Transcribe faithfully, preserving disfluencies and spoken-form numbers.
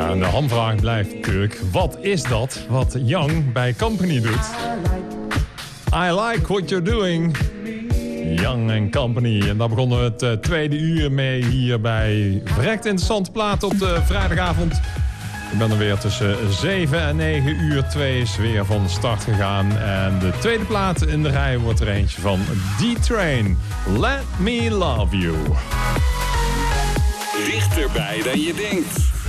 Ja, en de hamvraag blijft natuurlijk, wat is dat wat Young bij Company doet? I like what you're doing. Young and Company. En daar begonnen we het uh, tweede uur mee hier bij Verrekt Interessante Plaat op de vrijdagavond. Ik ben er weer tussen zeven en negen uur. Twee is weer van start gegaan. En de tweede plaat in de rij wordt er eentje van D-Train. Let Me Love You. Dichterbij dan je denkt.